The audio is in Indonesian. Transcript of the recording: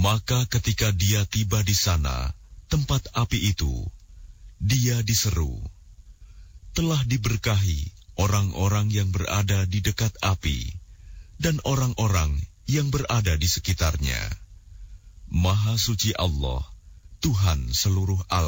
Maka ketika dia tiba di sana, tempat api itu, dia diseru, "Telah diberkahi orang-orang yang berada di dekat api, dan orang-orang yang berada di sekitarnya. Maha suci Allah, Tuhan seluruh alam."